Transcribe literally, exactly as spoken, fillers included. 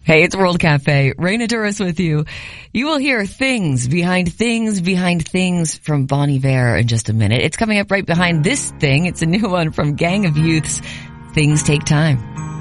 Hey, it's World Cafe. Raina Douris with you. You will hear Things Behind Things Behind Things from Bon Iver in just a minute. It's coming up right behind this thing. It's a new one from Gang of Youths. Things Take Time.